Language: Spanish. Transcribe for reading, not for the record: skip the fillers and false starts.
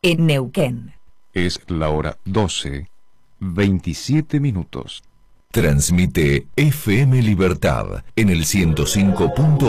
en Neuquén. Es la hora 12:27. Transmite FM Libertad en el 105.